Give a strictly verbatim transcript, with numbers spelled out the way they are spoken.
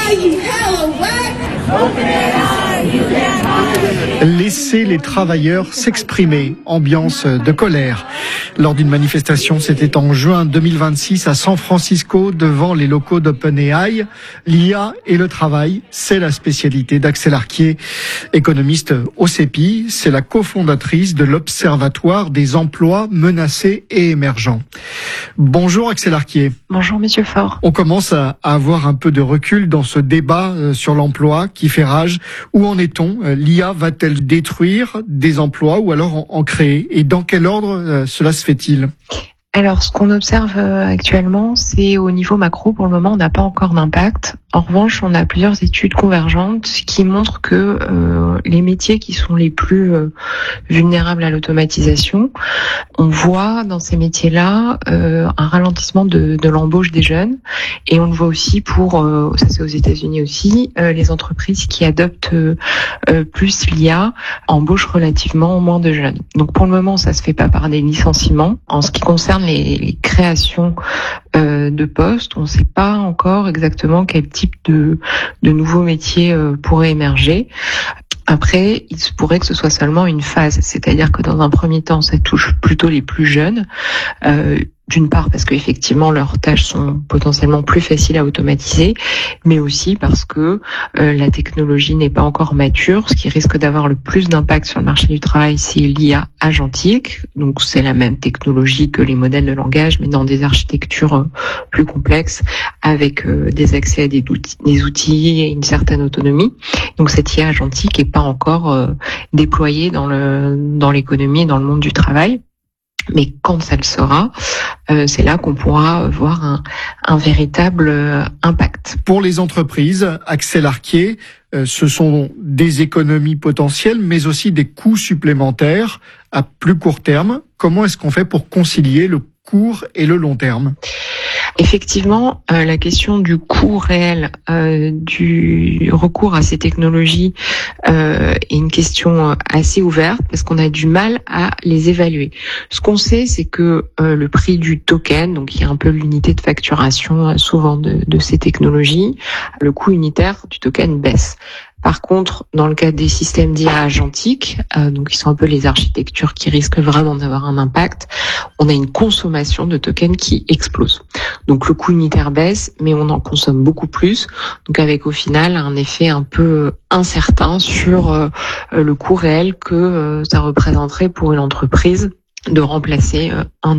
Laissez les travailleurs s'exprimer, ambiance de colère. Lors d'une manifestation, c'était en juin deux mille vingt-six à San Francisco, devant les locaux d'OpenAI. L'I A et le travail, c'est la spécialité d'Axelle Arquier, économiste au CEPI. C'est la cofondatrice de l'Observatoire des emplois menacés et émergents. Bonjour Axelle Arquier. Bonjour Monsieur Faure. On commence à avoir un peu de recul dans ce débat sur l'emploi qui fait rage. Où en est-on? L'I A va-t-elle détruire des emplois ou alors en, en créer? Et dans quel ordre euh, cela se fait-il? Alors, ce qu'on observe actuellement, c'est au niveau macro, pour le moment, on n'a pas encore d'impact. En revanche, on a plusieurs études convergentes qui montrent que euh, les métiers qui sont les plus euh, vulnérables à l'automatisation, on voit dans ces métiers-là euh, un ralentissement de, de l'embauche des jeunes. Et on le voit aussi pour, euh, ça c'est aux États-Unis aussi, euh, les entreprises qui adoptent euh, euh, plus l'I A embauchent relativement moins de jeunes. Donc pour le moment, ça se fait pas par des licenciements. En ce qui concerne les, les créations euh, de postes, on ne sait pas encore exactement quel type de, de nouveaux métiers euh, pourraient émerger. Après, il se pourrait que ce soit seulement une phase, c'est-à-dire que dans un premier temps, ça touche plutôt les plus jeunes. Euh, D'une part parce qu'effectivement leurs tâches sont potentiellement plus faciles à automatiser, mais aussi parce que euh, la technologie n'est pas encore mature. Ce qui risque d'avoir le plus d'impact sur le marché du travail, c'est l'I A agentique. Donc c'est la même technologie que les modèles de langage, mais dans des architectures euh, plus complexes, avec euh, des accès à des outils, des outils et une certaine autonomie. Donc cette I A agentique n'est pas encore euh, déployée dans le dans l'économie et dans le monde du travail. Mais quand ça le sera, euh, c'est là qu'on pourra voir un, un véritable euh, impact. Pour les entreprises, Axelle Arquier, euh, ce sont des économies potentielles, mais aussi des coûts supplémentaires à plus court terme. Comment est-ce qu'on fait pour concilier le court et le long terme? Effectivement, euh, la question du coût réel euh, du recours à ces technologies euh, est une question assez ouverte parce qu'on a du mal à les évaluer. Ce qu'on sait, c'est que euh, le prix du token, donc qui est un peu l'unité de facturation euh, souvent de, de ces technologies, le coût unitaire du token baisse. Par contre, dans le cas des systèmes d'I A agentiques, euh, donc qui sont un peu les architectures qui risquent vraiment d'avoir un impact, on a une consommation de tokens qui explose. Donc le coût unitaire baisse, mais on en consomme beaucoup plus, donc avec au final un effet un peu incertain sur euh, le coût réel que euh, ça représenterait pour une entreprise de remplacer euh, un